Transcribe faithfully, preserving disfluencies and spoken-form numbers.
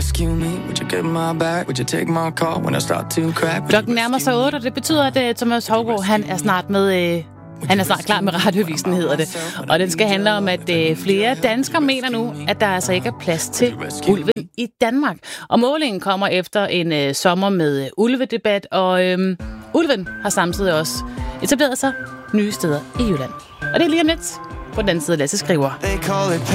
Klokken nærmer sig otte, og det betyder, at uh, Thomas Haugaard, han er snart med... Uh, Han er snart klar med Radiovisen, hedder det. Og den skal handle om, at øh, flere danskere mener nu, at der altså ikke er plads til ulven i Danmark. Og målingen kommer efter en øh, sommer med øh, ulvedebat, og øh, ulven har samtidig også etableret sig nye steder i Jylland. Og det er lige om lidt på den anden side, Lasse skriver.